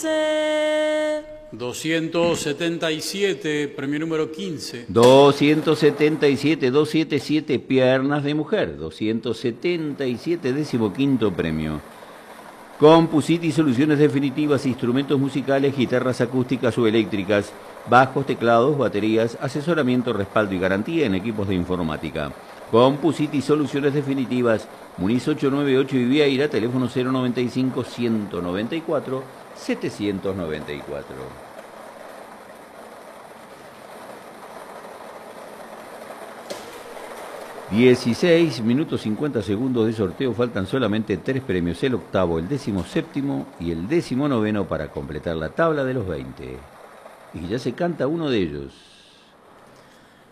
dice. 277, premio número 15. 277, 277, piernas de mujer. 277, 15º premio. Compusiti, soluciones definitivas, instrumentos musicales, guitarras acústicas o eléctricas, bajos, teclados, baterías, asesoramiento, respaldo y garantía en equipos de informática. Compusiti, soluciones definitivas, Muniz 898 y Vieira, teléfono 095 194 794. 16 minutos 50 segundos de sorteo, faltan solamente 3 premios, el octavo, el 17º y el 19º para completar la tabla de los 20. Y ya se canta uno de ellos.